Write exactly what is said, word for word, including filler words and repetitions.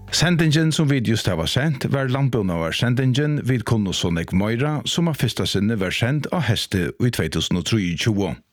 Sendingen som vi just har sendt var landbunnavar sendingen vid Konnosoneg Moira som av fyrsta sinne var sendt av heste i tjugohundratjugotre.